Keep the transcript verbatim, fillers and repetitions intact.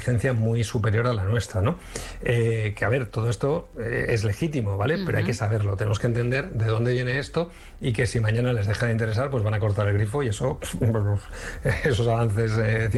inteligencia muy superior a la nuestra, ¿no? Eh, que a ver, todo esto eh, es legítimo, ¿vale? Uh-huh. Pero hay que saberlo, tenemos que entender de dónde viene esto y que si mañana les deja de interesar, pues van a cortar el grifo y eso, esos avances eh,